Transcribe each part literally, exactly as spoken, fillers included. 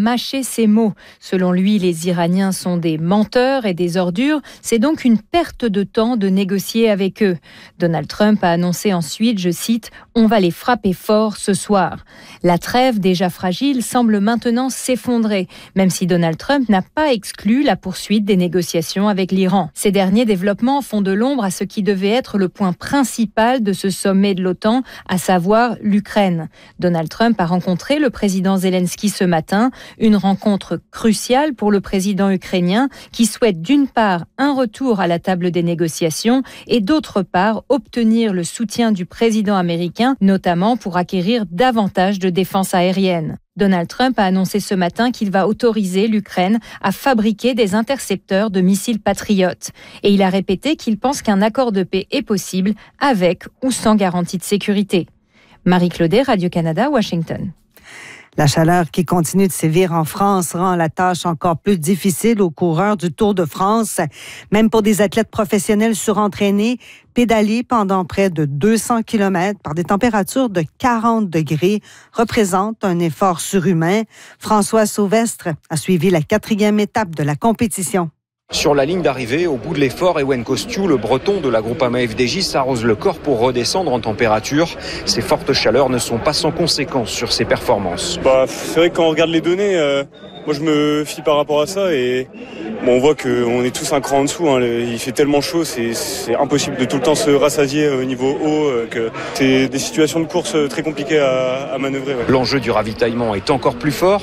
mâcher ses mots. Selon lui, les Iraniens sont des menteurs et des ordures. C'est donc une perte de temps de négocier avec eux. Donald Trump a annoncé ensuite, je cite, « On va les frapper fort ce soir ». La trêve, déjà fragile, semble maintenant s'effondrer, même si Donald Trump n'a pas exclu la poursuite des négociations avec l'Iran. Ces derniers développements font de l'ombre à ce qui devait être le point principal de ce sommet de l'OTAN, à savoir l'Ukraine. Donald Trump a rencontré le président Zelensky ce matin, une rencontre cruciale pour le président ukrainien qui souhaite d'une part un retour à la table des négociations et d'autre part obtenir le soutien du président américain, notamment pour acquérir davantage de défense aérienne. Donald Trump a annoncé ce matin qu'il va autoriser l'Ukraine à fabriquer des intercepteurs de missiles patriotes. Et il a répété qu'il pense qu'un accord de paix est possible avec ou sans garantie de sécurité. Marie Claudet, Radio-Canada, Washington. La chaleur qui continue de sévir en France rend la tâche encore plus difficile aux coureurs du Tour de France. Même pour des athlètes professionnels surentraînés, pédaler pendant près de deux cents kilomètres par des températures de quarante degrés représente un effort surhumain. François Sauvestre a suivi la quatrième étape de la compétition. Sur la ligne d'arrivée, au bout de l'effort, Ewen Kostiou, le breton de la Groupama F D J, s'arrose le corps pour redescendre en température. Ces fortes chaleurs ne sont pas sans conséquences sur ses performances. Bah, c'est vrai que quand on regarde les données, euh, moi je me fie par rapport à ça et bon, on voit qu'on est tous un cran en dessous. Hein. Il fait tellement chaud, c'est, c'est impossible de tout le temps se rassasier au niveau haut. Euh, que c'est des situations de course très compliquées à, à manœuvrer. Ouais. L'enjeu du ravitaillement est encore plus fort.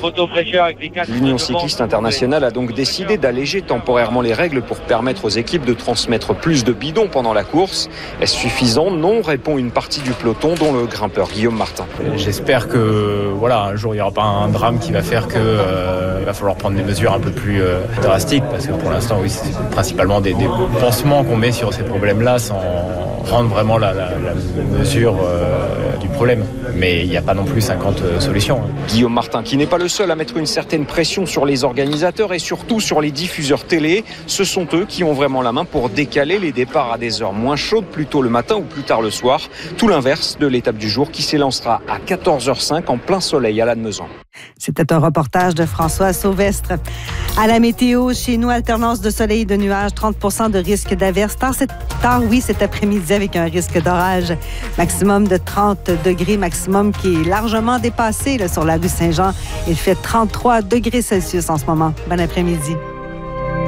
L'Union cycliste internationale a donc décidé d'alléger temporairement les règles pour permettre aux équipes de transmettre plus de bidons pendant la course. Est-ce suffisant ? Non, répond une partie du peloton, dont le grimpeur Guillaume Martin. J'espère que voilà, un jour il n'y aura pas un drame qui va faire que euh, il va falloir prendre des mesures un peu plus euh, drastiques, parce que pour l'instant, oui, c'est principalement des, des pansements qu'on met sur ces problèmes-là sans prendre vraiment la, la, la mesure euh, du problème. Mais il n'y a pas non plus cinquante solutions. Guillaume Martin, qui n'est pas le seul à mettre une certaine pression sur les organisateurs et surtout sur les diffuseurs télé. Ce sont eux qui ont vraiment la main pour décaler les départs à des heures moins chaudes, plus tôt le matin ou plus tard le soir. Tout l'inverse de l'étape du jour qui s'élancera à quatorze heures cinq en plein soleil à Lannemezan. C'était un reportage de François Sauvestre. À la météo, chez nous, alternance de soleil et de nuages, trente pour cent de risque d'averse. Tard, c'est tard, oui, cet après-midi avec un risque d'orage. Maximum de trente degrés, maximum qui est largement dépassé là, sur la rue Saint-Jean. Il fait trente-trois degrés Celsius en ce moment. Bon après-midi.